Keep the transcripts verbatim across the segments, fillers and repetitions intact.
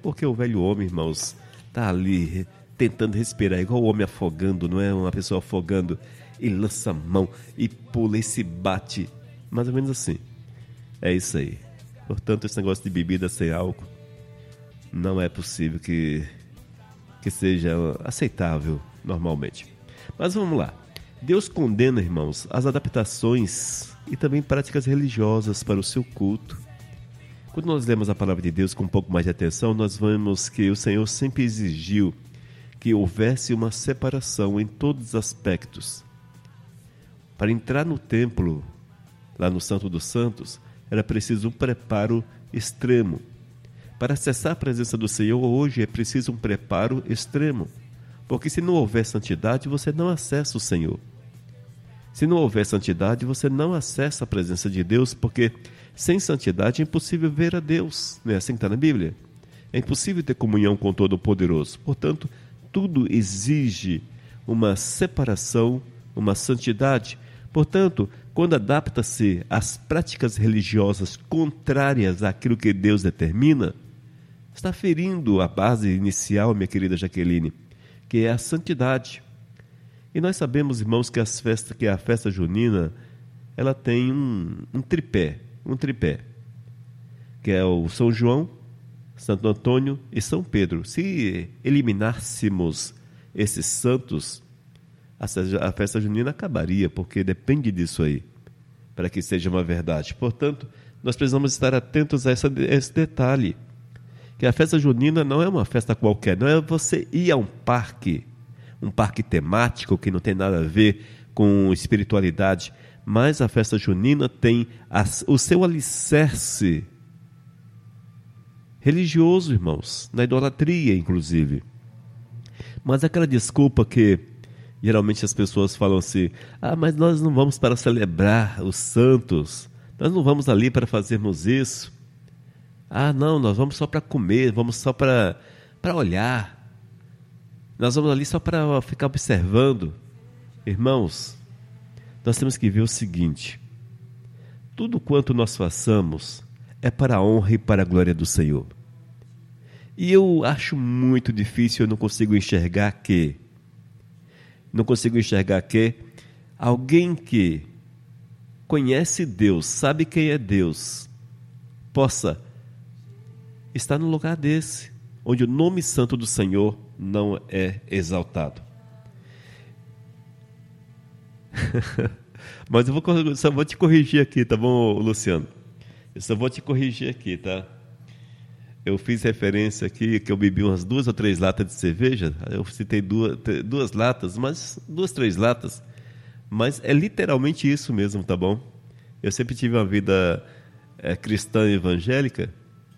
Porque o velho homem, irmãos, está ali tentando respirar, igual o homem afogando, não é? Uma pessoa afogando e lança a mão e pula e se bate. Mais ou menos assim. É isso aí. Portanto, esse negócio de bebida sem álcool não é possível que, que seja aceitável normalmente. Mas vamos lá. Deus condena, irmãos, as adaptações e também práticas religiosas para o seu culto. Quando nós lemos a palavra de Deus com um pouco mais de atenção, nós vemos que o Senhor sempre exigiu que houvesse uma separação em todos os aspectos. Para entrar no templo, lá no Santo dos Santos, era preciso um preparo extremo. Para acessar a presença do Senhor, hoje é preciso um preparo extremo. Porque se não houver santidade, você não acessa o Senhor. Se não houver santidade, você não acessa a presença de Deus, porque sem santidade é impossível ver a Deus. Não é assim que está na Bíblia? É impossível ter comunhão com o Todo-Poderoso. Portanto, tudo exige uma separação, uma santidade. Portanto, quando adapta-se às práticas religiosas contrárias àquilo que Deus determina, está ferindo a base inicial, minha querida Jaqueline, que é a santidade. E nós sabemos, irmãos, que, as festas, que a festa junina, ela tem um, um tripé, um tripé, que é o São João, Santo Antônio e São Pedro. Se eliminássemos esses santos, a festa junina acabaria, porque depende disso aí, para que seja uma verdade. Portanto, nós precisamos estar atentos a, essa, a esse detalhe, que a festa junina não é uma festa qualquer, não é você ir a um parque, um parque temático que não tem nada a ver com espiritualidade, mas a festa junina tem as, o seu alicerce religioso, irmãos, na idolatria, inclusive. Mas aquela desculpa que geralmente as pessoas falam assim, ah, mas nós não vamos para celebrar os santos, nós não vamos ali para fazermos isso. Ah, não, nós vamos só para comer, vamos só para, para olhar. Nós vamos ali só para ficar observando. Irmãos, nós temos que ver o seguinte, tudo quanto nós façamos é para a honra e para a glória do Senhor. E eu acho muito difícil, eu não consigo enxergar que, não consigo enxergar que alguém que conhece Deus, sabe quem é Deus, possa estar num lugar desse, onde o nome santo do Senhor não é exaltado. Mas eu vou, só vou te corrigir aqui, tá bom, Luciano? Eu só vou te corrigir aqui, tá? Eu fiz referência aqui que eu bebi umas duas ou três latas de cerveja. Eu citei duas, duas latas, mas duas, três latas. Mas é literalmente isso mesmo, tá bom? Eu sempre tive uma vida é, cristã evangélica.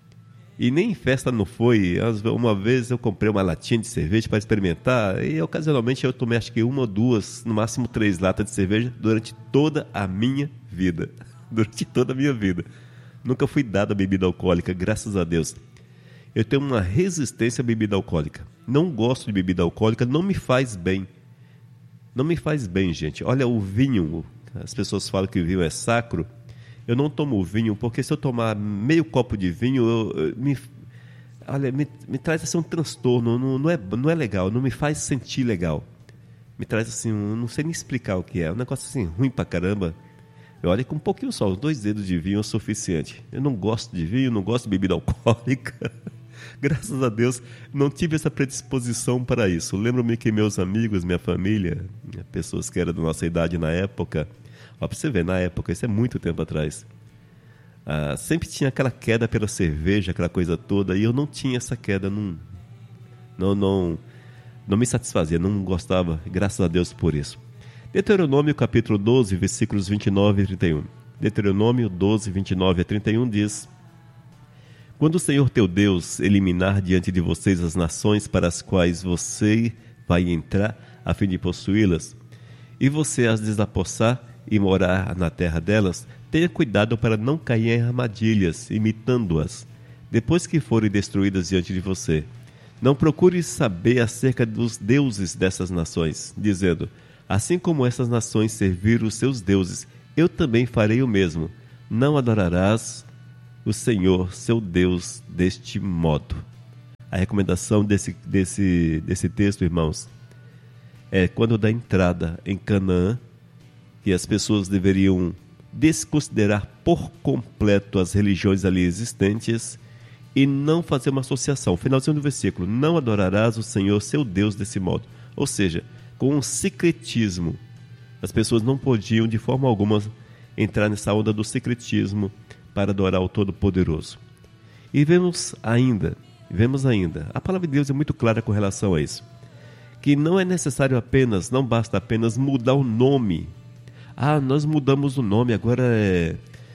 E nem festa não foi. Uma vez eu comprei uma latinha de cerveja para experimentar. E ocasionalmente eu tomei acho que uma ou duas, no máximo três latas de cerveja durante toda a minha vida. Durante toda a minha vida. Nunca fui dado a bebida alcoólica, graças a Deus. Eu tenho uma resistência à bebida alcoólica. Não gosto de bebida alcoólica, não me faz bem. Não me faz bem, gente. Olha, o vinho, as pessoas falam que o vinho é sacro. Eu não tomo vinho, porque se eu tomar meio copo de vinho, eu, eu, me, olha, me, me traz assim, um transtorno, não, não, é, não é legal, não me faz sentir legal. Me traz assim, um, não sei nem explicar o que é, um negócio assim ruim pra caramba. Eu olho com um pouquinho só, os dois dedos de vinho é o suficiente. Eu não gosto de vinho, não gosto de bebida alcoólica. Graças a Deus, não tive essa predisposição para isso. Lembro-me que meus amigos, minha família, pessoas que eram da nossa idade na época, ó, para você ver, na época, isso é muito tempo atrás, ah, sempre tinha aquela queda pela cerveja, aquela coisa toda, e eu não tinha essa queda, não, não, não, não me satisfazia, não gostava, graças a Deus por isso. Deuteronômio capítulo doze, versículos vinte e nove e trinta e um. Deuteronômio doze, vinte e nove a trinta e um diz: quando o Senhor teu Deus eliminar diante de vocês as nações para as quais você vai entrar, a fim de possuí-las, e você as desapossar e morar na terra delas, tenha cuidado para não cair em armadilhas, imitando-as, depois que forem destruídas diante de você. Não procure saber acerca dos deuses dessas nações, dizendo: assim como essas nações serviram os seus deuses, eu também farei o mesmo. Não adorarás o Senhor, seu Deus, deste modo. A recomendação desse, desse, desse texto, irmãos, é quando da entrada em Canaã, que as pessoas deveriam desconsiderar por completo as religiões ali existentes e não fazer uma associação. Finalzinho do versículo: não adorarás o Senhor seu Deus desse modo. Ou seja, com um secretismo. As pessoas não podiam de forma alguma entrar nessa onda do secretismo para adorar o Todo-Poderoso. E vemos ainda, vemos ainda, a palavra de Deus é muito clara com relação a isso, que não é necessário apenas, não basta apenas mudar o nome. Ah, nós mudamos o nome, agora é...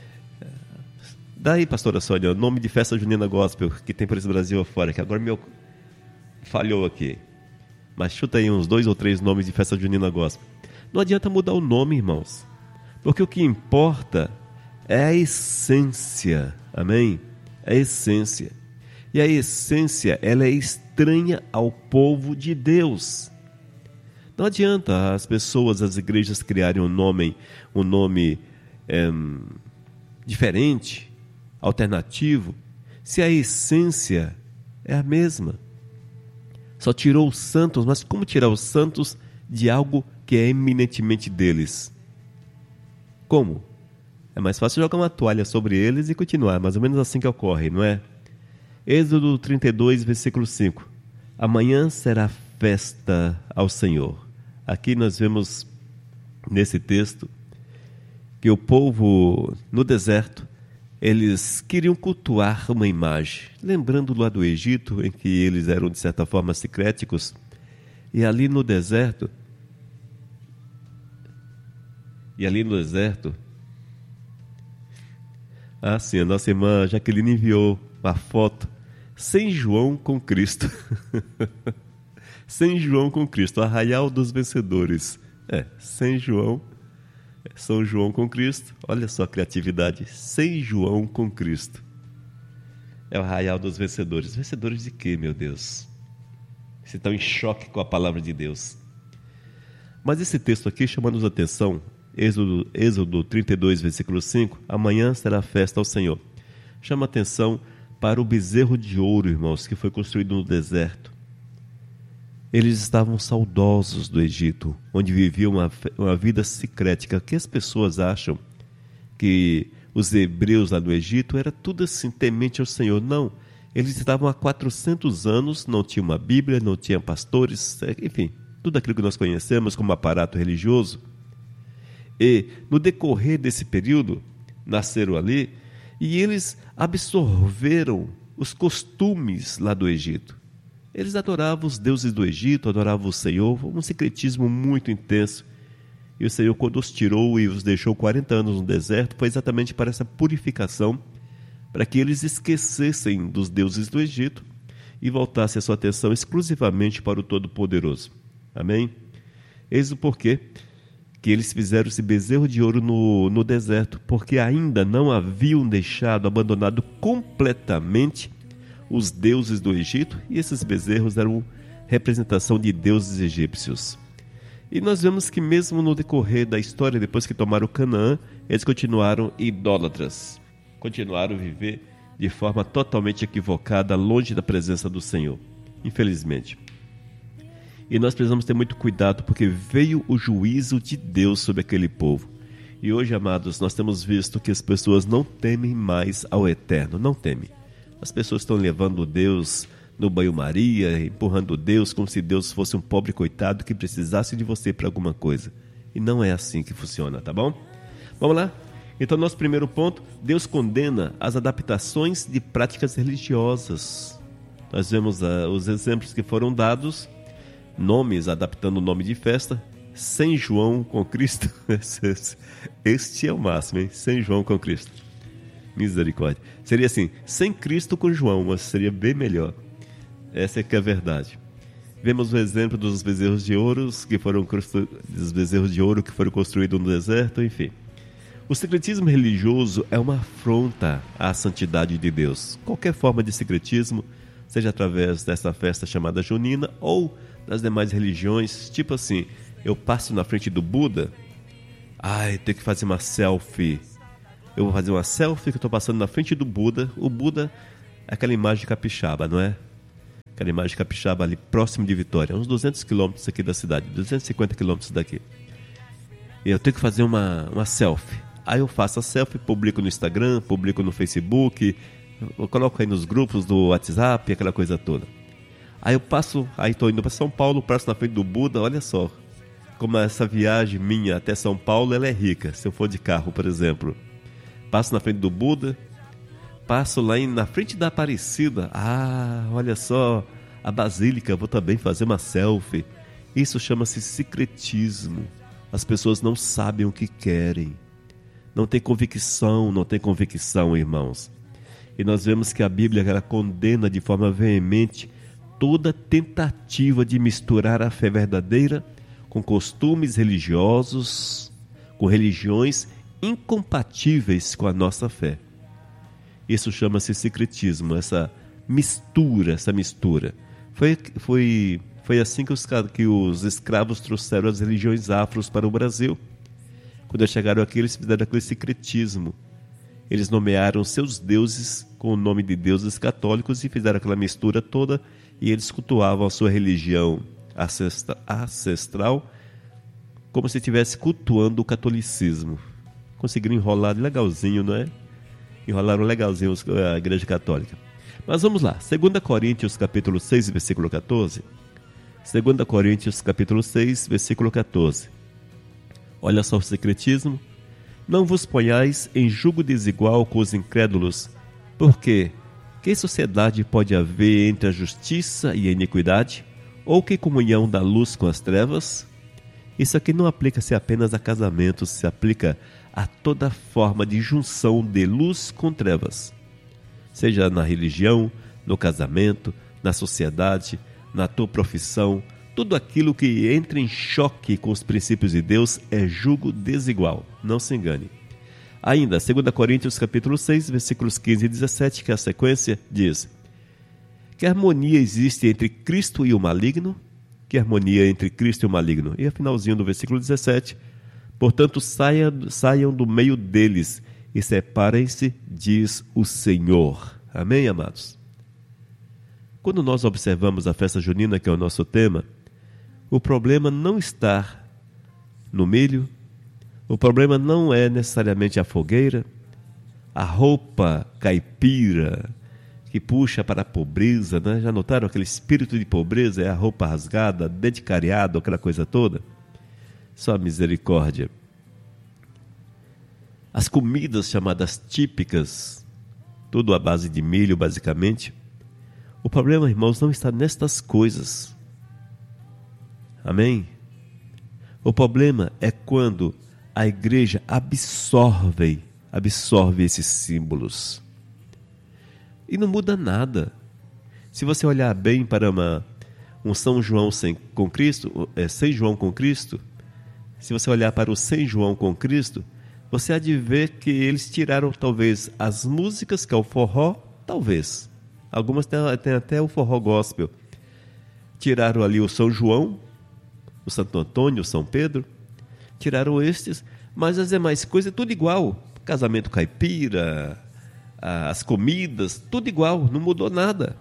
Daí, pastora Sônia, o nome de festa junina gospel que tem por esse Brasil afora, que agora meu falhou aqui. Mas chuta aí uns dois ou três nomes de festa junina gospel. Não adianta mudar o nome, irmãos, porque o que importa é a essência, amém? A essência. E a essência, ela é estranha ao povo de Deus. Não adianta as pessoas, as igrejas criarem um nome, um nome é, diferente, alternativo, se a essência é a mesma. Só tirou os santos, mas como tirar os santos de algo que é eminentemente deles? Como? É mais fácil jogar uma toalha sobre eles e continuar, mais ou menos assim que ocorre, não é? Êxodo trinta e dois, versículo cinco. Amanhã será festa ao Senhor. Aqui nós vemos nesse texto que o povo no deserto, eles queriam cultuar uma imagem, lembrando lá do Egito, em que eles eram de certa forma secréticos, e ali no deserto, e ali no deserto, ah sim, a nossa irmã Jaqueline enviou uma foto, sem João com Cristo, sem João com Cristo, Arraial dos Vencedores, é, sem João, São João com Cristo, olha só a criatividade, sem João com Cristo, é o Arraial dos Vencedores. Vencedores de quê, meu Deus? Vocês estão em choque com a palavra de Deus. Mas esse texto aqui chama-nos a atenção, Êxodo, Êxodo trinta e dois, versículo cinco, amanhã será festa ao Senhor. Chama a atenção para o bezerro de ouro, irmãos, que foi construído no deserto. Eles estavam saudosos do Egito, onde viviam uma, uma vida secrética, que as pessoas acham que os hebreus lá do Egito era tudo assim, temente ao Senhor. Não, eles estavam há quatrocentos anos, não tinha uma Bíblia, não tinha pastores, enfim, tudo aquilo que nós conhecemos como aparato religioso. E no decorrer desse período, nasceram ali, e eles absorveram os costumes lá do Egito. Eles adoravam os deuses do Egito, adoravam o Senhor, um secretismo muito intenso. E o Senhor, quando os tirou e os deixou quarenta anos no deserto, foi exatamente para essa purificação, para que eles esquecessem dos deuses do Egito e voltassem a sua atenção exclusivamente para o Todo-Poderoso. Amém? Eis o porquê que eles fizeram esse bezerro de ouro no, no deserto, porque ainda não haviam deixado, abandonado completamente os deuses do Egito, e esses bezerros eram representação de deuses egípcios. E nós vemos que mesmo no decorrer da história, depois que tomaram Canaã, eles continuaram idólatras, continuaram a viver de forma totalmente equivocada, longe da presença do Senhor, infelizmente. E nós precisamos ter muito cuidado, porque veio o juízo de Deus sobre aquele povo. E hoje, amados, nós temos visto que as pessoas não temem mais ao Eterno, não temem. As pessoas estão levando Deus no banho-maria, empurrando Deus como se Deus fosse um pobre coitado que precisasse de você para alguma coisa. E não é assim que funciona, tá bom? Vamos lá? Então, nosso primeiro ponto, Deus condena as adaptações de práticas religiosas. Nós vemos uh, os exemplos que foram dados, nomes adaptando o nome de festa, sem João com Cristo. Este é o máximo, hein? Sem João com Cristo. Misericórdia. Seria assim, sem Cristo com João, mas seria bem melhor. Essa é que é a verdade. Vemos o exemplo dos bezerros de ouro que foram dos bezerros de ouro que foram construídos no deserto, enfim. O secretismo religioso é uma afronta à santidade de Deus. Qualquer forma de secretismo, seja através dessa festa chamada junina ou das demais religiões, tipo assim, eu passo na frente do Buda, ai, tenho que fazer uma selfie. Eu vou fazer uma selfie que eu estou passando na frente do Buda. O Buda é aquela imagem capixaba, não é? aquela imagem capixaba ali próximo de Vitória, uns duzentos quilômetros aqui da cidade, duzentos e cinquenta quilômetros daqui. E eu tenho que fazer uma, uma selfie. Aí eu faço a selfie, publico no Instagram, publico no Facebook, eu coloco aí nos grupos do WhatsApp, aquela coisa toda. Aí eu passo, aí estou indo para São Paulo, passo na frente do Buda, olha só, como essa viagem minha até São Paulo, ela é rica, se eu for de carro, por exemplo. Passo na frente do Buda, passo lá em, na frente da Aparecida, ah, olha só, a Basílica, vou também fazer uma selfie. Isso chama-se secretismo. As pessoas não sabem o que querem. Não tem convicção, não tem convicção, irmãos. E nós vemos que a Bíblia ela condena de forma veemente toda tentativa de misturar a fé verdadeira com costumes religiosos, com religiões incompatíveis com a nossa fé. Isso chama-se secretismo, essa mistura, essa mistura. Foi, foi, foi assim que os, que os escravos trouxeram as religiões afros para o Brasil. Quando eles chegaram aqui, eles fizeram aquele secretismo. Eles nomearam seus deuses com o nome de deuses católicos e fizeram aquela mistura toda e eles cultuavam a sua religião ancestral como se estivesse cultuando o catolicismo. Conseguiram enrolar legalzinho, não é? Enrolaram legalzinho a Igreja Católica. Mas vamos lá, dois Coríntios capítulo seis, versículo catorze. dois Coríntios capítulo seis, versículo catorze. Olha só o secretismo. Não vos ponhais em jugo desigual com os incrédulos, porque que sociedade pode haver entre a justiça e a iniquidade? Ou que comunhão da luz com as trevas? Isso aqui não aplica-se apenas a casamentos, se aplica a toda forma de junção de luz com trevas. Seja na religião, no casamento, na sociedade, na tua profissão, tudo aquilo que entra em choque com os princípios de Deus é jugo desigual. Não se engane. Ainda, dois Coríntios capítulo seis, versículos quinze e dezessete, que é a sequência, diz: que harmonia existe entre Cristo e o maligno? Que harmonia entre Cristo e o maligno? E a finalzinho do versículo dezessete: portanto, saia, saiam do meio deles e separem-se, diz o Senhor. Amém, amados? Quando nós observamos a festa junina, que é o nosso tema, o problema não está no milho, o problema não é necessariamente a fogueira, a roupa caipira que puxa para a pobreza, né? Já notaram aquele espírito de pobreza? É a roupa rasgada, dente cariado, aquela coisa toda? Só misericórdia. As comidas chamadas típicas, tudo à base de milho, basicamente. O problema, irmãos, não está nestas coisas. Amém? O problema é quando a igreja absorve, absorve esses símbolos. E não muda nada. Se você olhar bem para uma, um São João sem, com Cristo, é, sem João com Cristo, se você olhar para o sem João com Cristo, você há de ver que eles tiraram talvez as músicas, que é o forró, talvez. Algumas têm, têm até o forró gospel. Tiraram ali o São João, o Santo Antônio, o São Pedro. Tiraram estes, mas as demais coisas, tudo igual. Casamento caipira, as comidas, tudo igual, não mudou nada.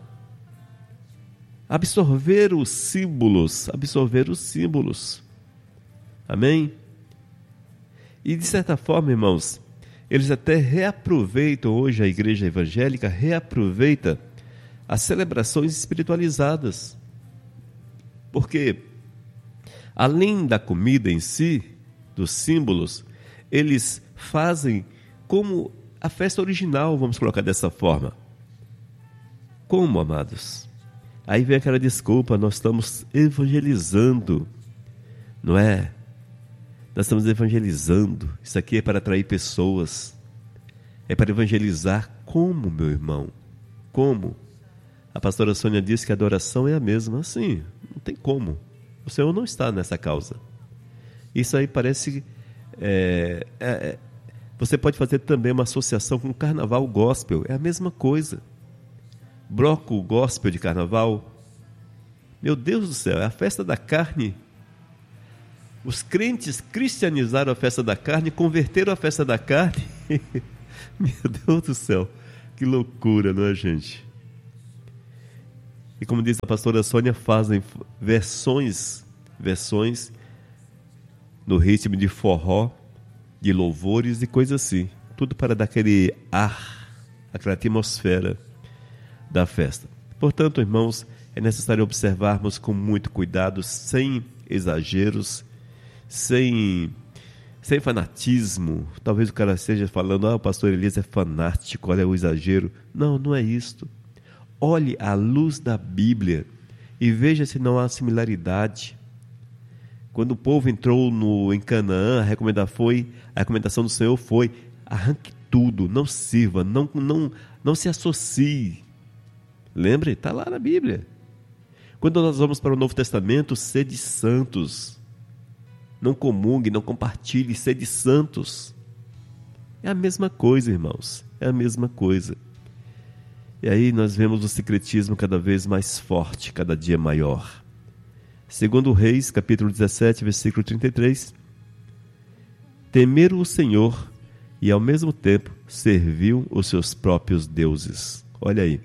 Absorver os símbolos, absorver os símbolos. Amém? E de certa forma, irmãos, eles até reaproveitam, hoje a igreja evangélica reaproveita as celebrações espiritualizadas. Porque, além da comida em si, dos símbolos, eles fazem como a festa original, vamos colocar dessa forma. Como, amados? Aí vem aquela desculpa, nós estamos evangelizando, não é? Nós estamos evangelizando, isso aqui é para atrair pessoas, é para evangelizar. Como, meu irmão? Como? A pastora Sônia disse que a adoração é a mesma. Sim, não tem como. O Senhor não está nessa causa. Isso aí parece... É, é, você pode fazer também uma associação com o carnaval gospel. É a mesma coisa. Bloco gospel de carnaval. Meu Deus do céu, é a festa da carne. Os crentes cristianizaram a festa da carne, converteram a festa da carne. Meu Deus do céu, que loucura, não é, gente? e como diz a pastora Sônia, fazem versões, versões no ritmo de forró, de louvores e coisas assim. Tudo para dar aquele ar, aquela atmosfera da festa. Portanto, irmãos, é necessário observarmos com muito cuidado, sem exageros, sem, sem fanatismo. Talvez o cara esteja falando, ah, o pastor Elias é fanático, olha o exagero. Não, não é isto. Olhe à luz da Bíblia e veja se não há similaridade. Quando o povo entrou no, em Canaã, a recomendação, foi, a recomendação do Senhor foi: arranque tudo, não sirva, não, não, não se associe. Lembre, está lá na Bíblia. Quando nós vamos para o Novo Testamento, sede santos. Não comungue, não compartilhe, sede santos. É a mesma coisa, irmãos, é a mesma coisa. E aí nós vemos o secretismo cada vez mais forte, cada dia maior. Segundo Reis, capítulo dezessete, versículo trinta e três. Temeram o Senhor e ao mesmo tempo serviam os seus próprios deuses. Olha aí.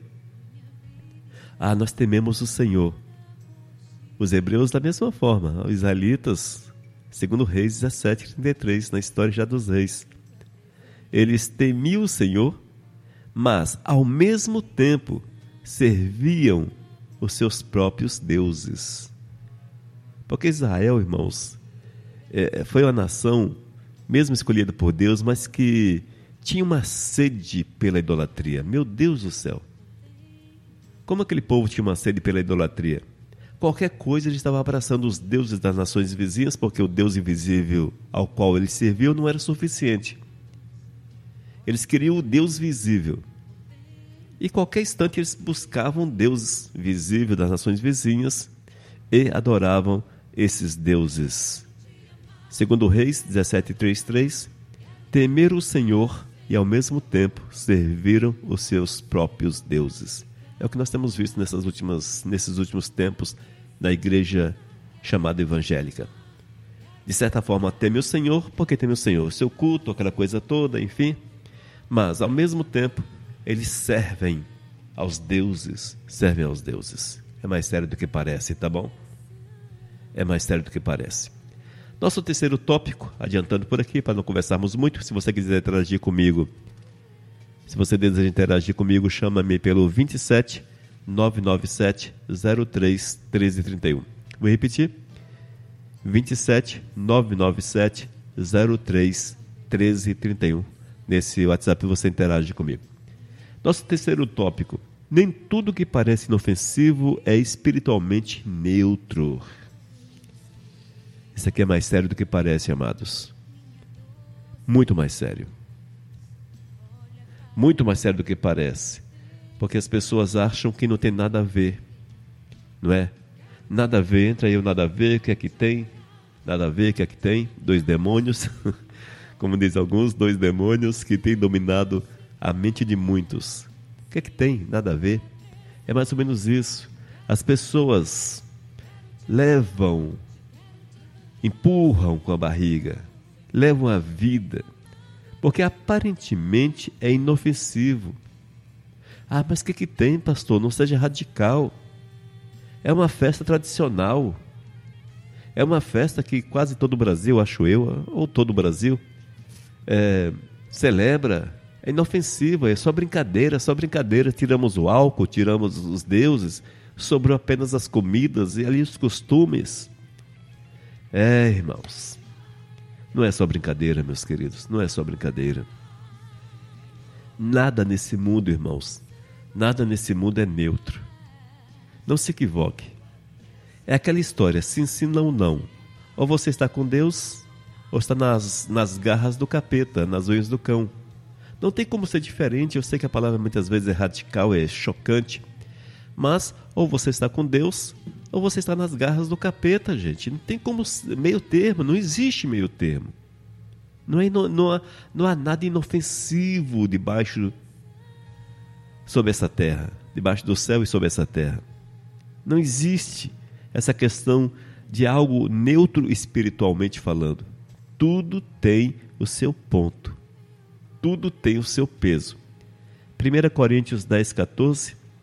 Ah, nós tememos o Senhor. Os hebreus da mesma forma, os israelitas, segundo Reis dezessete, trinta e três, na história já dos reis. Eles temiam o Senhor, mas ao mesmo tempo serviam os seus próprios deuses. Porque Israel, irmãos, é, foi uma nação, mesmo escolhida por Deus, mas que tinha uma sede pela idolatria. Meu Deus do céu! Como aquele povo tinha uma sede pela idolatria? Qualquer coisa eles estavam abraçando os deuses das nações vizinhas, porque o Deus invisível ao qual eles serviam não era suficiente. Eles queriam o Deus visível. E qualquer instante eles buscavam o Deus visível das nações vizinhas e adoravam esses deuses. Segundo Reis dezessete, trinta e três, temeram o Senhor e ao mesmo tempo serviram os seus próprios deuses. É o que nós temos visto nessas últimas, nesses últimos tempos na igreja chamada evangélica. De certa forma, teme o Senhor, porque teme o Senhor, seu culto, aquela coisa toda, enfim. Mas, ao mesmo tempo, eles servem aos deuses, servem aos deuses. É mais sério do que parece, tá bom? É mais sério do que parece. Nosso terceiro tópico, adiantando por aqui, para não conversarmos muito, se você quiser interagir comigo, se você deseja interagir comigo, chama-me pelo vinte e sete, nove nove sete, zero três, um três três um. Vou repetir. vinte e sete, nove nove sete, zero três, um três três um. Nesse WhatsApp você interage comigo. Nosso terceiro tópico. Nem tudo que parece inofensivo é espiritualmente neutro. Isso aqui é mais sério do que parece, amados. Muito mais sério. Muito mais sério do que parece. Porque as pessoas acham que não tem nada a ver. Não é? Nada a ver, entra aí o nada a ver, o que é que tem? Nada a ver, o que é que tem? Dois demônios. Como diz alguns, dois demônios que têm dominado a mente de muitos. O que é que tem? Nada a ver. É mais ou menos isso. As pessoas levam, empurram com a barriga, levam a vida, porque aparentemente é inofensivo. Ah, mas o que, que tem, pastor? Não seja radical. É uma festa tradicional. É uma festa que quase todo o Brasil, acho eu, ou todo o Brasil, é, celebra. É inofensiva, é só brincadeira, é só brincadeira. Tiramos o álcool, tiramos os deuses, sobrou apenas as comidas e ali os costumes. É, irmãos, não é só brincadeira, meus queridos, não é só brincadeira. Nada nesse mundo, irmãos, nada nesse mundo é neutro. Não se equivoque. É aquela história, sim, sim, não, não. Ou você está com Deus, ou está nas, nas garras do capeta, nas unhas do cão. Não tem como ser diferente. Eu sei que a palavra muitas vezes é radical, é chocante. Mas ou você está com Deus, ou você está nas garras do capeta, gente. Não tem como meio termo, não existe meio termo. Não, é, não, não, há, não há nada inofensivo debaixo, sobre essa terra, debaixo do céu e sobre essa terra. Não existe essa questão de algo neutro espiritualmente falando. Tudo tem o seu ponto. Tudo tem o seu peso. primeira Coríntios dez, quatorze.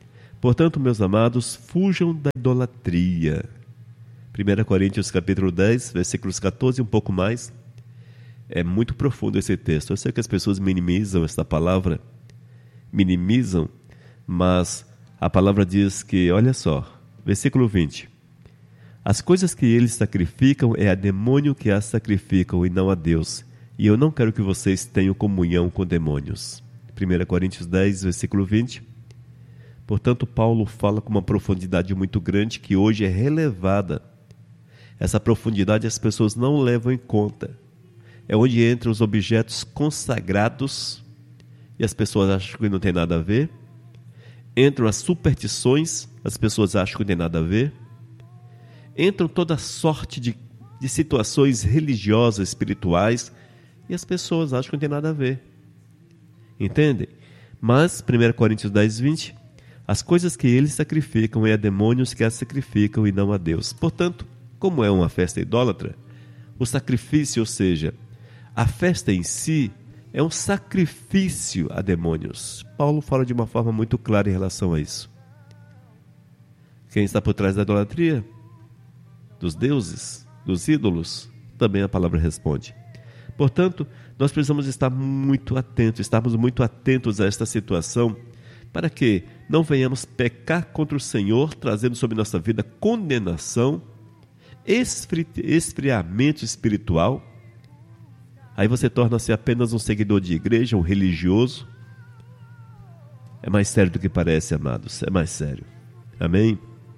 Portanto, meus amados, fujam da idolatria. primeira Coríntios capítulo dez, versículos catorze e um pouco mais. É muito profundo esse texto. Eu sei que as pessoas minimizam essa palavra, minimizam, mas a palavra diz que, olha só, versículo vinte. As coisas que eles sacrificam é a demônio que as sacrificam e não a Deus. E eu não quero que vocês tenham comunhão com demônios. primeira Coríntios dez, versículo vinte. Portanto, Paulo fala com uma profundidade muito grande que hoje é relevada. Essa profundidade as pessoas não levam em conta. É onde entram os objetos consagrados e as pessoas acham que não tem nada a ver. Entram as superstições, as pessoas acham que não tem nada a ver. Entram toda sorte de, de situações religiosas, espirituais, e as pessoas acham que não tem nada a ver. Entendem? Mas, primeira Coríntios dez, vinte, as coisas que eles sacrificam é a demônios que as sacrificam e não a Deus. Portanto, como é uma festa idólatra, o sacrifício, ou seja, a festa em si, é um sacrifício a demônios. Paulo fala de uma forma muito clara em relação a isso. Quem está por trás da idolatria? Dos deuses, dos ídolos? Também a palavra responde. Portanto, nós precisamos estar muito atentos, estarmos muito atentos a esta situação, para que não venhamos pecar contra o Senhor, trazendo sobre nossa vida condenação, esfri- esfriamento espiritual. Aí você torna-se apenas um seguidor de igreja, um religioso. É mais sério do que parece, amados, é mais sério. Amém?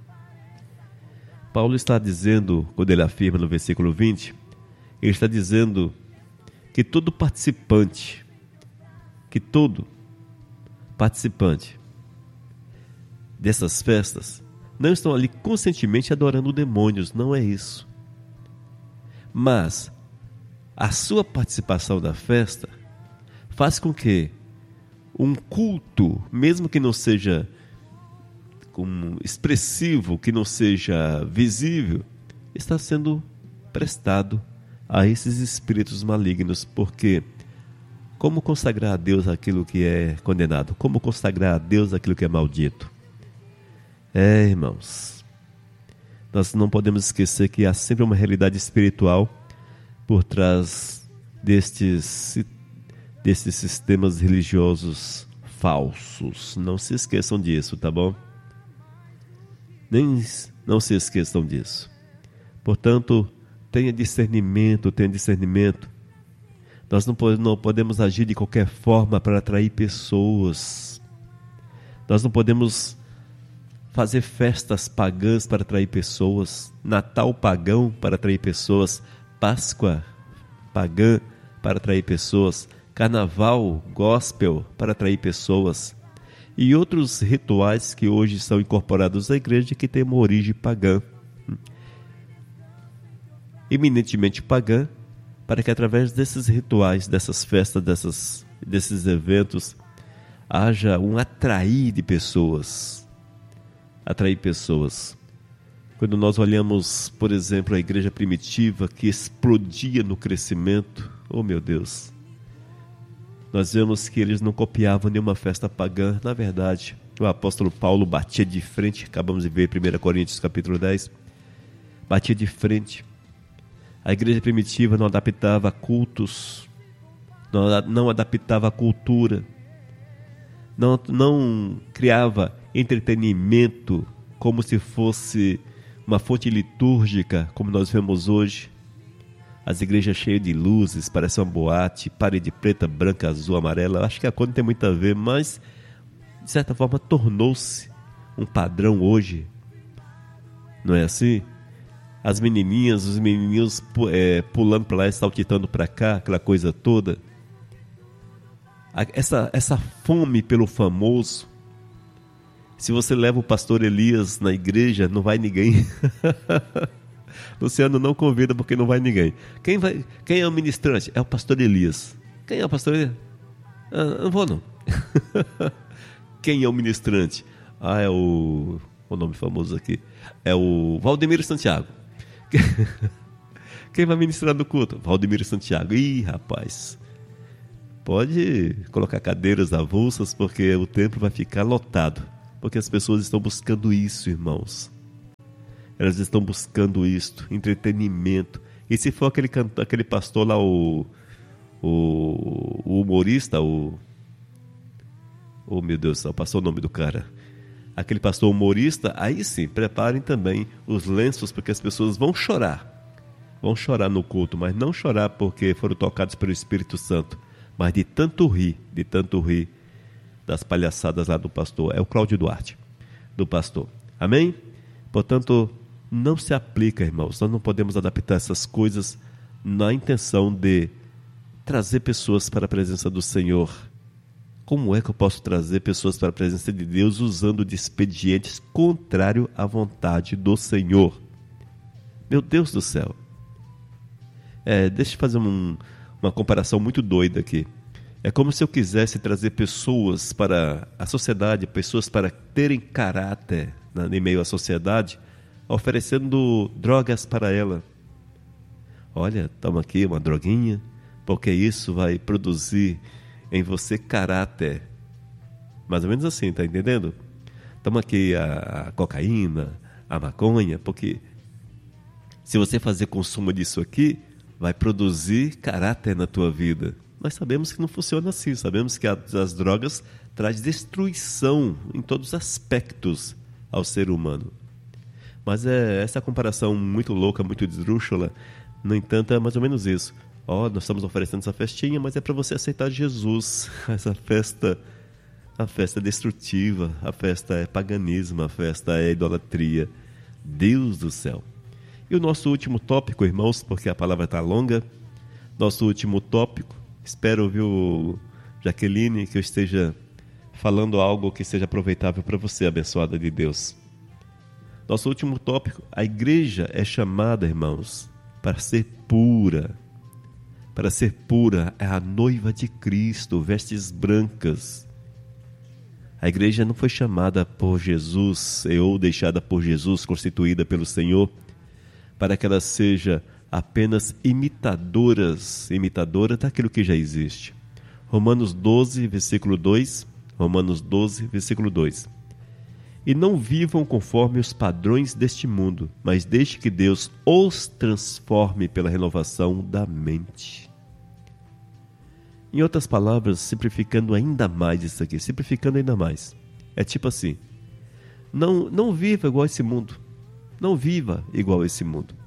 Paulo está dizendo, quando ele afirma no versículo vinte, ele está dizendo que todo participante, que todo participante dessas festas não estão ali conscientemente adorando demônios, não é isso. Mas a sua participação da festa faz com que um culto, mesmo que não seja como expressivo, que não seja visível, está sendo prestado a esses espíritos malignos. Porque como consagrar a Deus aquilo que é condenado? Como consagrar a Deus aquilo que é maldito? É, irmãos, nós não podemos esquecer que há sempre uma realidade espiritual por trás destes, destes sistemas religiosos falsos. Não se esqueçam disso, tá bom? Nem não se esqueçam disso. Portanto, tenha discernimento, tenha discernimento. Nós não, não podemos agir de qualquer forma para atrair pessoas. Nós não podemos fazer festas pagãs para atrair pessoas, Natal pagão para atrair pessoas, Páscoa pagã para atrair pessoas, Carnaval gospel para atrair pessoas, e outros rituais que hoje são incorporados à igreja que têm uma origem pagã, eminentemente pagã, para que através desses rituais, dessas festas, dessas, desses eventos, haja um atrair de pessoas, atrair pessoas. Quando nós olhamos, por exemplo, a igreja primitiva que explodia no crescimento, oh meu Deus, nós vemos que eles não copiavam nenhuma festa pagã. Na verdade, o apóstolo Paulo batia de frente, acabamos de ver em primeira Coríntios capítulo dez, batia de frente. A igreja primitiva não adaptava cultos, não, não adaptava a cultura, não, não criava entretenimento como se fosse uma fonte litúrgica, como nós vemos hoje. As igrejas cheias de luzes, parece uma boate, parede preta, branca, azul, amarela. Acho que a cor não tem muito a ver, mas de certa forma tornou-se um padrão hoje. Não é assim? As menininhas, os menininhos é, pulando para lá e saltitando para cá, aquela coisa toda. Essa, essa fome pelo famoso. Se você leva o pastor Elias na igreja, não vai ninguém. Luciano não convida porque não vai ninguém. Quem, vai, quem é o ministrante? É o pastor Elias. Quem é o pastor Elias? Ah, não vou não. Quem é o ministrante? Ah, é o... o nome famoso aqui. É o Valdemiro Santiago. Quem vai ministrar no culto? Valdemiro Santiago. Ih, rapaz. Pode colocar cadeiras avulsas porque o templo vai ficar lotado. Porque as pessoas estão buscando isso, irmãos. Elas estão buscando isto, entretenimento. E se for aquele, cantor, aquele pastor lá, o, o, o humorista, o... Oh, meu Deus do céu, passou o nome do cara. Aquele pastor humorista, aí sim, preparem também os lenços, porque as pessoas vão chorar. Vão chorar no culto, mas não chorar porque foram tocados pelo Espírito Santo, mas de tanto rir, de tanto rir das palhaçadas lá do pastor. É o Cláudio Duarte, do pastor. Amém? Portanto, não se aplica, irmãos. Nós não podemos adaptar essas coisas na intenção de trazer pessoas para a presença do Senhor. Como é que eu posso trazer pessoas para a presença de Deus usando de expedientes contrário à vontade do Senhor? Meu Deus do céu. É, deixa eu fazer um, uma comparação muito doida aqui. É como se eu quisesse trazer pessoas para a sociedade, pessoas para terem caráter na, em meio à sociedade, oferecendo drogas para ela. Olha, toma aqui uma droguinha, porque isso vai produzir em você caráter. Mais ou menos assim, tá entendendo? Toma aqui a, a cocaína, a maconha, porque se você fazer consumo disso aqui, vai produzir caráter na tua vida. Nós sabemos que não funciona assim, sabemos que as, as drogas trazem destruição em todos os aspectos ao ser humano. Mas é essa comparação muito louca, muito esdrúxula, no entanto é mais ou menos isso. Ó, oh, nós estamos oferecendo essa festinha, mas é para você aceitar Jesus. Essa festa, a festa é destrutiva, a festa é paganismo, a festa é idolatria. Deus do céu. E o nosso último tópico, irmãos, porque a palavra está longa, nosso último tópico, espero, viu, Jaqueline, que eu esteja falando algo que seja aproveitável para você, abençoada de Deus. Nosso último tópico, a igreja é chamada, irmãos, para ser pura. Para ser pura, é a noiva de Cristo, vestes brancas. A igreja não foi chamada por Jesus, ou deixada por Jesus, constituída pelo Senhor, para que ela seja apenas imitadoras, imitadora daquilo que já existe. Romanos doze, versículo dois. Romanos doze, versículo dois. E não vivam conforme os padrões deste mundo, mas deixe que Deus os transforme pela renovação da mente. Em outras palavras, simplificando ainda mais isso aqui, simplificando ainda mais. É tipo assim, não, não viva igual a esse mundo. Não viva igual a esse mundo.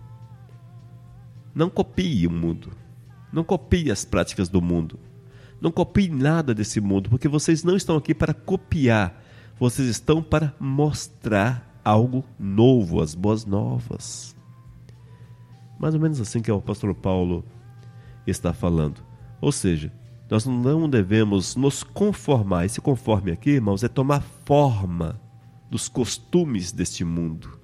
Não copie o mundo. Não copie as práticas do mundo. Não copie nada desse mundo, porque vocês não estão aqui para copiar. Vocês estão para mostrar algo novo, as boas novas. Mais ou menos assim que o apóstolo Paulo está falando. Ou seja, nós não devemos nos conformar. Esse conforme aqui, irmãos, é tomar forma dos costumes deste mundo.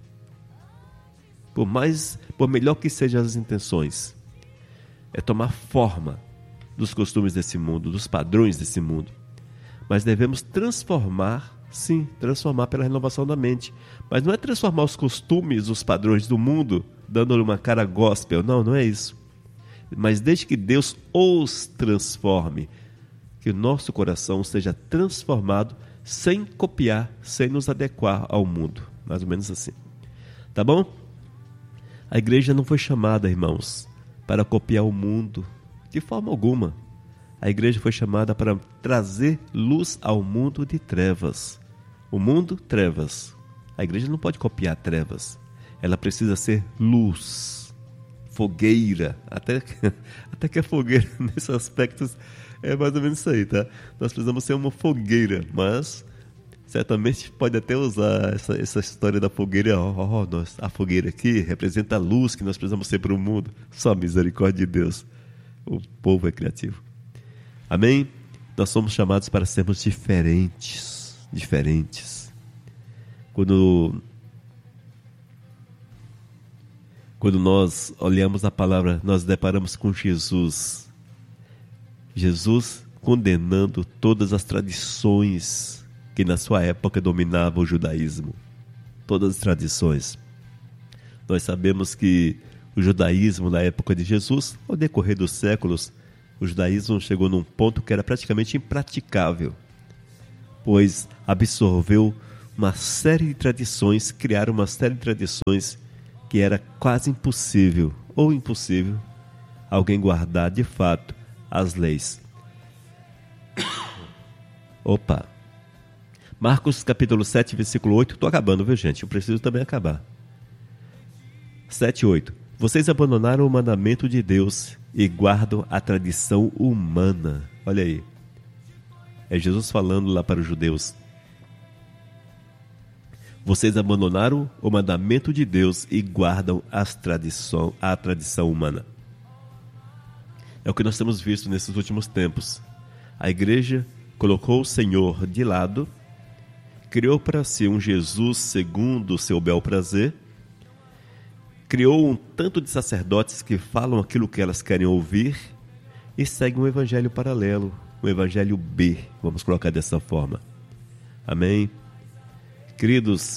Por mais, por melhor que sejam as intenções, é tomar forma dos costumes desse mundo, dos padrões desse mundo. Mas devemos transformar, sim, transformar pela renovação da mente. Mas não é transformar os costumes, os padrões do mundo, dando-lhe uma cara gospel. Não, não é isso. Mas desde que Deus os transforme, que o nosso coração seja transformado sem copiar, sem nos adequar ao mundo. Mais ou menos assim. Tá bom? A igreja não foi chamada, irmãos, para copiar o mundo, de forma alguma. A igreja foi chamada para trazer luz ao mundo de trevas. O mundo, trevas. A igreja não pode copiar trevas. Ela precisa ser luz, fogueira. Até, até que a fogueira, nesses aspectos, é mais ou menos isso aí, tá? Nós precisamos ser uma fogueira, mas certamente pode até usar essa, essa história da fogueira. Oh, oh, nós, a fogueira aqui representa a luz que nós precisamos ser para o mundo. Só a misericórdia de Deus. O povo é criativo. Amém? Nós somos chamados para sermos diferentes. Diferentes. Quando, quando nós olhamos a palavra, nós deparamos com Jesus. Jesus condenando todas as tradições que na sua época dominavam o judaísmo. Todas as tradições. Nós sabemos que o judaísmo na época de Jesus, ao decorrer dos séculos, o judaísmo chegou num ponto que era praticamente impraticável, pois absorveu uma série de tradições, criaram uma série de tradições que era quase impossível ou impossível alguém guardar de fato as leis. Opa! Marcos capítulo sete, versículo oito. Estou acabando, viu, gente? Eu preciso também acabar. sete, oito. Vocês abandonaram o mandamento de Deus e guardam a tradição humana. Olha aí. É Jesus falando lá para os judeus. Vocês abandonaram o mandamento de Deus e guardam as tradição, a tradição humana. É o que nós temos visto nesses últimos tempos. A igreja colocou o Senhor de lado, criou para si um Jesus segundo o seu bel prazer, criou um tanto de sacerdotes que falam aquilo que elas querem ouvir e seguem um evangelho paralelo, um evangelho B, vamos colocar dessa forma. Amém? Queridos,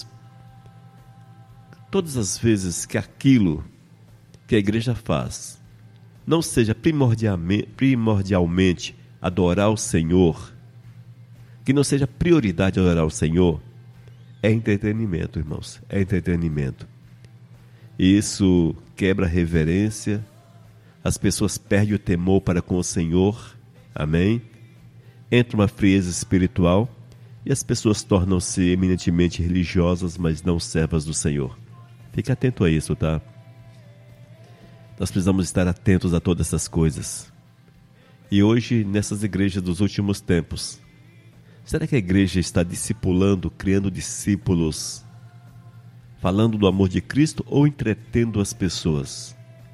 todas as vezes que aquilo que a igreja faz não seja primordialmente, primordialmente adorar o Senhor, que não seja prioridade adorar o Senhor, é entretenimento, irmãos, é entretenimento. Isso quebra a reverência, as pessoas perdem o temor para com o Senhor, amém? Entra uma frieza espiritual e as pessoas tornam-se eminentemente religiosas, mas não servas do Senhor. Fique atento a isso, tá? Nós precisamos estar atentos a todas essas coisas. E hoje, nessas igrejas dos últimos tempos, será que a igreja está discipulando, criando discípulos, falando do amor de Cristo ou entretendo as pessoas?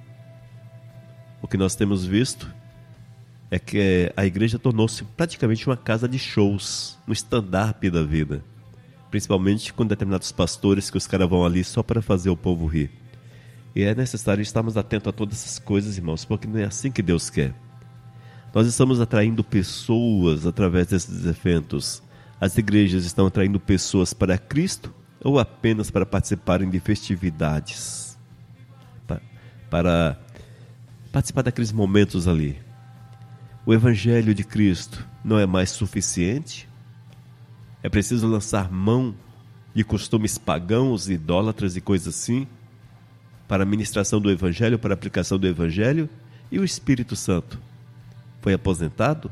O que nós temos visto é que a igreja tornou-se praticamente uma casa de shows, um stand-up da vida. Principalmente com determinados pastores que os caras vão ali só para fazer o povo rir. E é necessário estarmos atentos a todas essas coisas, irmãos, porque não é assim que Deus quer. Nós estamos atraindo pessoas através desses eventos. As igrejas estão atraindo pessoas para Cristo ou apenas para participarem de festividades? Para, para participar daqueles momentos ali. O Evangelho de Cristo não é mais suficiente? É preciso lançar mão de costumes pagãos, idólatras e coisas assim, para a ministração do Evangelho, para a aplicação do Evangelho? E o Espírito Santo foi aposentado?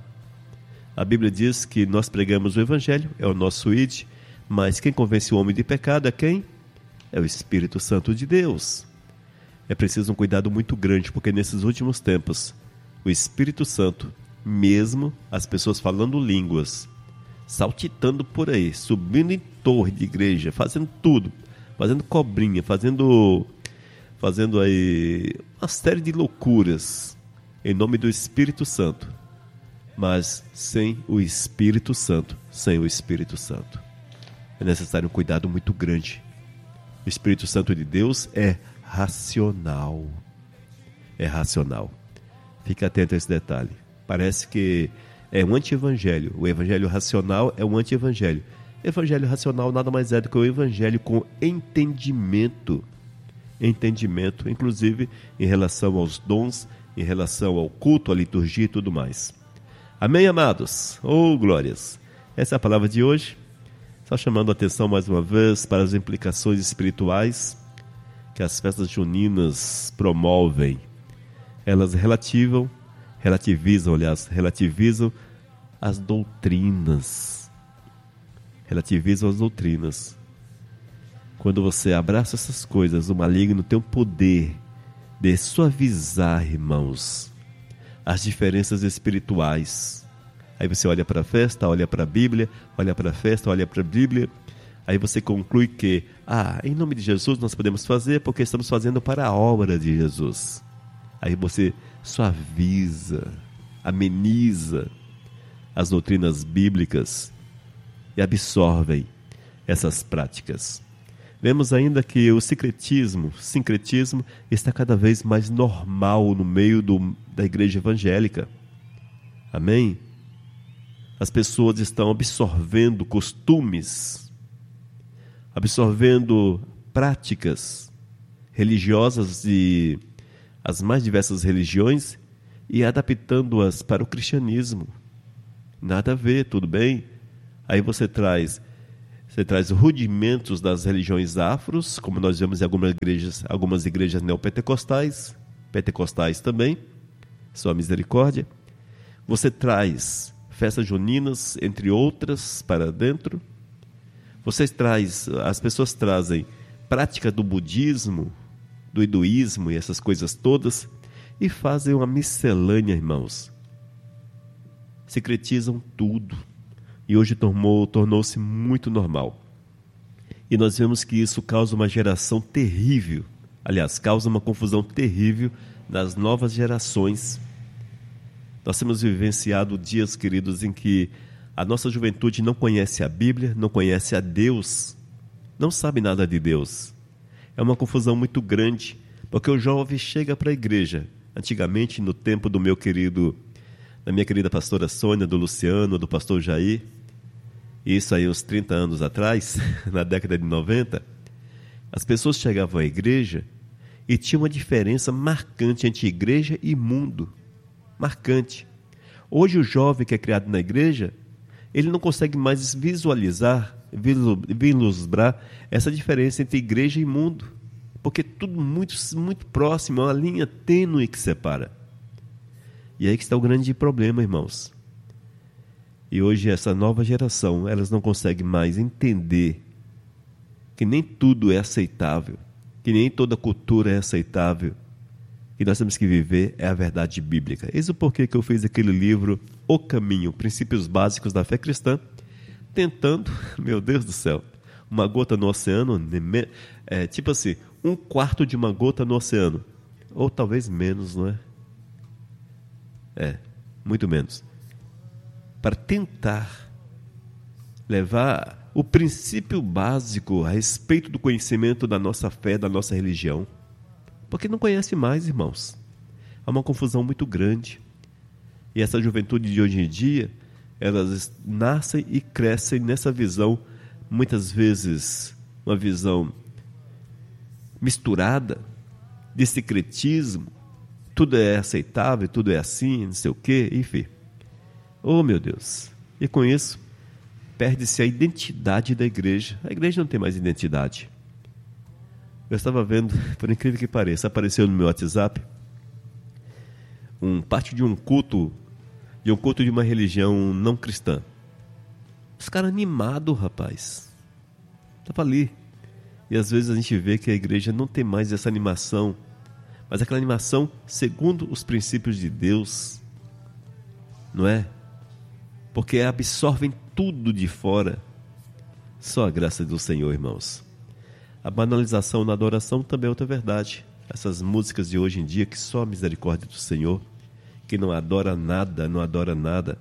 A Bíblia diz que nós pregamos o Evangelho, é o nosso id, mas quem convence o homem de pecado é quem? É o Espírito Santo de Deus. É preciso um cuidado muito grande, porque nesses últimos tempos, o Espírito Santo, mesmo as pessoas falando línguas, saltitando por aí, subindo em torre de igreja, fazendo tudo, fazendo cobrinha, fazendo, fazendo aí uma série de loucuras, em nome do Espírito Santo, mas sem o Espírito Santo, sem o Espírito Santo. É necessário um cuidado muito grande. O Espírito Santo de Deus é racional. É racional. Fique atento a esse detalhe. Parece que é um anti-evangelho. O evangelho racional é um anti-evangelho. Evangelho racional nada mais é do que o evangelho com entendimento. Entendimento, inclusive em relação aos dons, em relação ao culto, à liturgia e tudo mais. Amém, amados? Oh, glórias! Essa é a palavra de hoje. Só chamando a atenção mais uma vez para as implicações espirituais que as festas juninas promovem. Elas relativam, relativizam, aliás, relativizam as doutrinas. Relativizam as doutrinas. Quando você abraça essas coisas, o maligno tem o poder de suavizar, irmãos, as diferenças espirituais. Aí você olha para a festa, olha para a Bíblia, olha para a festa, olha para a Bíblia. Aí você conclui que, ah, em nome de Jesus nós podemos fazer porque estamos fazendo para a obra de Jesus. Aí você suaviza, ameniza as doutrinas bíblicas e absorvem essas práticas. Vemos ainda que o sincretismo, sincretismo está cada vez mais normal no meio do, da igreja evangélica. Amém? As pessoas estão absorvendo costumes, absorvendo práticas religiosas de as mais diversas religiões e adaptando-as para o cristianismo. Nada a ver, tudo bem? Aí você traz Você traz rudimentos das religiões afros, como nós vemos em algumas igrejas, algumas igrejas neopentecostais, pentecostais também, sua misericórdia. Você traz festas juninas, entre outras, para dentro. Você traz, as pessoas trazem prática do budismo, do hinduísmo e essas coisas todas, e fazem uma miscelânea, irmãos. Secretizam tudo. E hoje tornou, tornou-se muito normal. E nós vemos que isso causa uma geração terrível. Aliás, causa uma confusão terrível nas novas gerações. Nós temos vivenciado dias, queridos, em que a nossa juventude não conhece a Bíblia, não conhece a Deus, não sabe nada de Deus. É uma confusão muito grande, porque o jovem chega para a igreja. Antigamente, no tempo do meu querido, da minha querida pastora Sônia, do Luciano, do pastor Jair, isso aí uns trinta anos atrás, na década de noventa, as pessoas chegavam à igreja e tinha uma diferença marcante entre igreja e mundo. Marcante. Hoje o jovem que é criado na igreja, ele não consegue mais visualizar, vislumbrar essa diferença entre igreja e mundo, porque tudo muito, muito próximo, é uma linha tênue que separa. E aí que está o grande problema, irmãos. E hoje essa nova geração, elas não conseguem mais entender que nem tudo é aceitável, que nem toda cultura é aceitável, que nós temos que viver é a verdade bíblica. Eis o porquê que eu fiz aquele livro, O Caminho, Princípios Básicos da Fé Cristã, tentando, meu Deus do céu, uma gota no oceano, é, tipo assim, um quarto de uma gota no oceano, ou talvez menos, não é? É, muito menos. Para tentar levar o princípio básico a respeito do conhecimento da nossa fé, da nossa religião, porque não conhece mais, irmãos. Há uma confusão muito grande. E essa juventude de hoje em dia, elas nascem e crescem nessa visão, muitas vezes uma visão misturada de secretismo, tudo é aceitável, tudo é assim, não sei o quê, enfim. Oh, meu Deus! E com isso, perde-se a identidade da igreja. A igreja não tem mais identidade. Eu estava vendo, por incrível que pareça, apareceu no meu WhatsApp um, parte de um culto, de um culto de uma religião não cristã. Os caras animados, rapaz. Estava ali. E às vezes a gente vê que a igreja não tem mais essa animação, mas aquela animação segundo os princípios de Deus, não é? Porque absorvem tudo de fora. Só a graça do Senhor, irmãos. A banalização na adoração também é outra verdade. Essas músicas de hoje em dia, que só a misericórdia do Senhor, que não adora nada, não adora nada,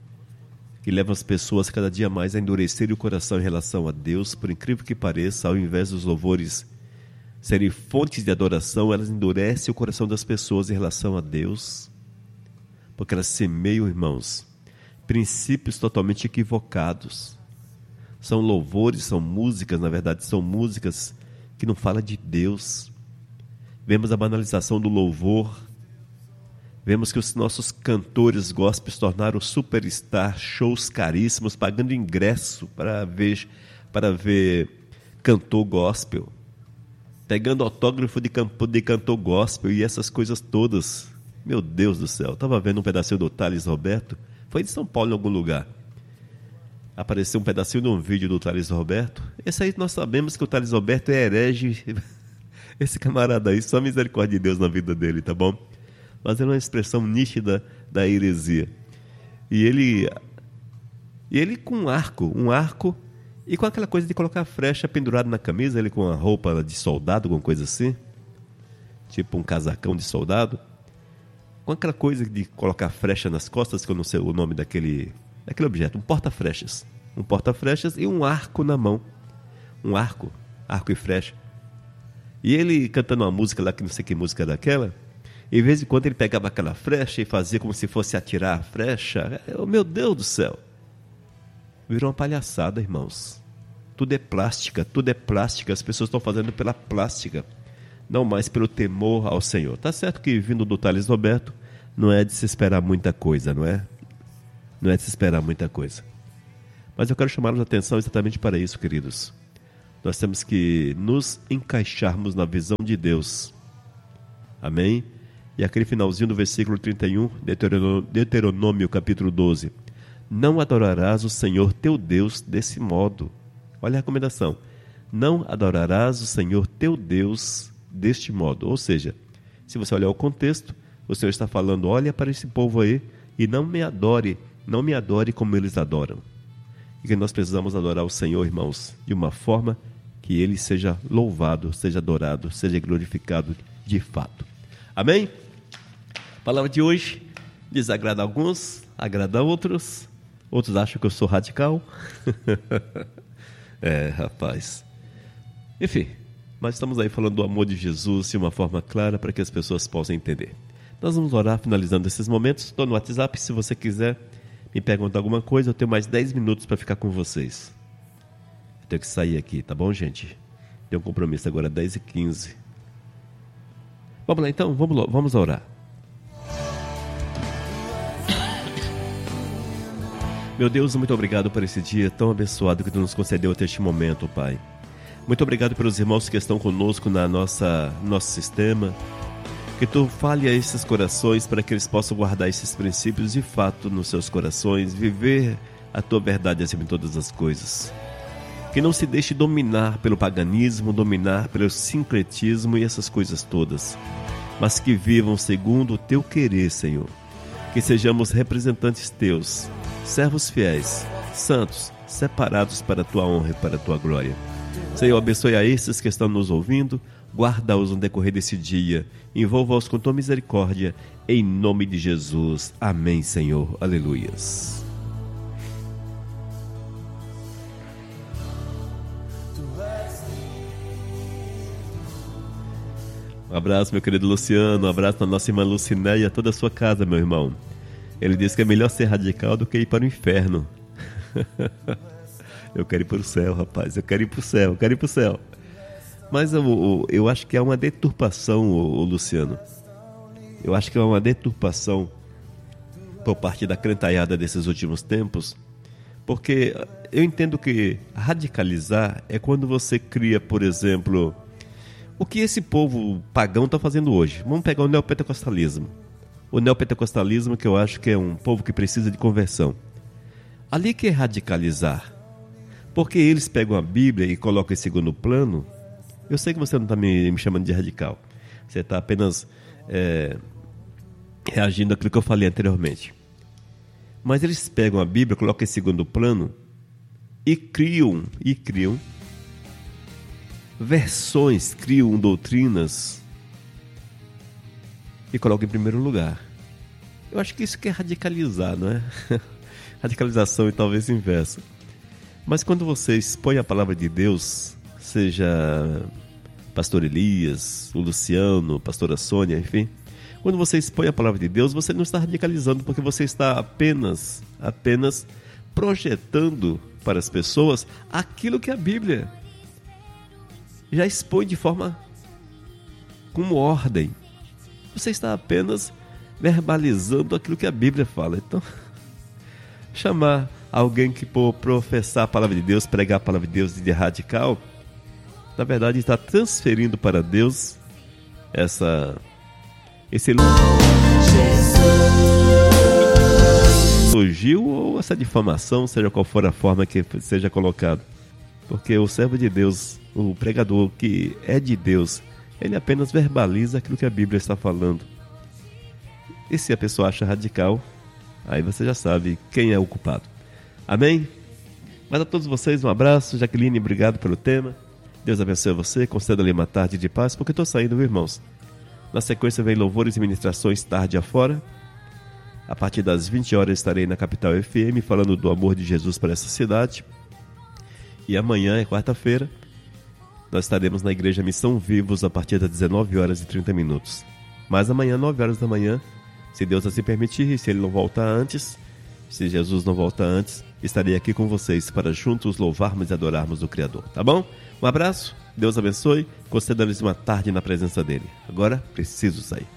que levam as pessoas cada dia mais a endurecerem o coração em relação a Deus, por incrível que pareça, ao invés dos louvores serem fontes de adoração, elas endurecem o coração das pessoas em relação a Deus, porque elas semeiam, irmãos, princípios totalmente equivocados. São louvores, são músicas, na verdade são músicas que não falam de Deus. Vemos a banalização do louvor, vemos que os nossos cantores gospels tornaram superstar, shows caríssimos, pagando ingresso para ver, para ver cantor gospel, pegando autógrafo de, campo, de cantor gospel e essas coisas todas. Meu Deus do céu, estava vendo um pedacinho do Thales Roberto, foi de São Paulo em algum lugar. Apareceu um pedacinho de um vídeo do Thales Roberto. Esse aí nós sabemos que o Thales Roberto é herege. Esse camarada aí, só misericórdia de Deus na vida dele, tá bom? Mas é uma expressão nítida da heresia. E ele, e ele com um arco, um arco, e com aquela coisa de colocar a flecha pendurada na camisa, ele com a roupa de soldado, alguma coisa assim, tipo um casacão de soldado, com aquela coisa de colocar flecha nas costas, que eu não sei o nome daquele, daquele objeto, um porta-flechas. Um porta-flechas e um arco na mão. Um arco, arco e flecha. E ele cantando uma música lá, que não sei que música era aquela, e de vez em quando ele pegava aquela flecha e fazia como se fosse atirar a flecha. Oh, meu Deus do céu! Virou uma palhaçada, irmãos. Tudo é plástica, tudo é plástica. As pessoas estão fazendo pela plástica, não mais pelo temor ao Senhor. Tá certo que vindo do Thales Roberto, não é de se esperar muita coisa, não é? Não é de se esperar muita coisa. Mas eu quero chamar a atenção exatamente para isso, queridos. Nós temos que nos encaixarmos na visão de Deus. Amém? E aquele finalzinho do versículo trinta e um, Deuteronômio capítulo doze. Não adorarás o Senhor teu Deus desse modo. Olha a recomendação. Não adorarás o Senhor teu Deus deste modo. Ou seja, se você olhar o contexto, o Senhor está falando, olha para esse povo aí e não me adore, não me adore como eles adoram. E que nós precisamos adorar o Senhor, irmãos, de uma forma que Ele seja louvado, seja adorado, seja glorificado de fato. Amém? A palavra de hoje desagrada a alguns, agrada a outros. Outros acham que eu sou radical. É, rapaz. Enfim, mas estamos aí falando do amor de Jesus de uma forma clara para que as pessoas possam entender. Nós vamos orar finalizando esses momentos. Estou no WhatsApp, se você quiser me perguntar alguma coisa, eu tenho mais dez minutos para ficar com vocês. Eu tenho que sair aqui, tá bom, gente? Tenho um compromisso agora, dez e quinze. Vamos lá então, vamos, vamos orar. Meu Deus, muito obrigado por esse dia tão abençoado que Tu nos concedeu até este momento, Pai. Muito obrigado pelos irmãos que estão conosco na nossa nosso sistema. Que Tu fale a esses corações para que eles possam guardar esses princípios de fato nos seus corações, viver a Tua verdade acima de todas as coisas. Que não se deixe dominar pelo paganismo, dominar pelo sincretismo e essas coisas todas, mas que vivam segundo o Teu querer, Senhor. Que sejamos representantes Teus, servos fiéis, santos, separados para a Tua honra e para a Tua glória. Senhor, abençoe a esses que estão nos ouvindo, guarda-os no decorrer desse dia, envolva-os com Tua misericórdia, em nome de Jesus. Amém, Senhor. Aleluias. Um abraço, meu querido Luciano, um abraço na nossa irmã Lucinéia, toda a sua casa, meu irmão. Ele disse que é melhor ser radical do que ir para o inferno. Eu quero ir para o céu, rapaz, eu quero ir para o céu, eu quero ir para o céu. Mas eu, eu, eu acho que é uma deturpação, ô, ô, Luciano. Eu acho que é uma deturpação por parte da crentaiada desses últimos tempos, porque eu entendo que radicalizar é quando você cria, por exemplo, o que esse povo pagão está fazendo hoje. Vamos pegar o neopentecostalismo. O neopentecostalismo, que eu acho que é um povo que precisa de conversão. Ali que é radicalizar. Porque eles pegam a Bíblia e colocam em segundo plano. Eu sei que você não está me, me chamando de radical. Você está apenas é, reagindo àquilo que eu falei anteriormente. Mas eles pegam a Bíblia, colocam em segundo plano e criam, e criam versões, criam doutrinas e colocam em primeiro lugar. Eu acho que isso que é radicalizar, não é? Radicalização e talvez inversa. Mas quando você expõe a palavra de Deus, seja pastor Elias, o Luciano, pastora Sônia, enfim, quando você expõe a palavra de Deus, você não está radicalizando, porque você está apenas, apenas projetando para as pessoas aquilo que a Bíblia já expõe de forma como ordem. Você está apenas verbalizando aquilo que a Bíblia fala. Então, chamar alguém que por professar a palavra de Deus, pregar a palavra de Deus de radical, na verdade está transferindo para Deus essa esse elogio ou essa difamação, seja qual for a forma que seja colocado. Porque o servo de Deus, o pregador que é de Deus, ele apenas verbaliza aquilo que a Bíblia está falando. E se a pessoa acha radical, aí você já sabe quem é o culpado. Amém? Mas a todos vocês um abraço. Jaqueline, obrigado pelo tema. Deus abençoe você, conceda-lhe uma tarde de paz, porque estou saindo, viu, irmãos? Na sequência vem louvores e ministrações tarde afora. A partir das vinte horas estarei na Capital F M falando do amor de Jesus para essa cidade. E amanhã é quarta-feira, nós estaremos na Igreja Missão Vivos a partir das dezenove horas e trinta minutos. Mas amanhã, nove horas da manhã, se Deus assim permitir, e se Ele não voltar antes, se Jesus não voltar antes, estarei aqui com vocês para juntos louvarmos e adorarmos o Criador, tá bom? Um abraço, Deus abençoe, conceda-lhes uma tarde na presença dEle. Agora, preciso sair.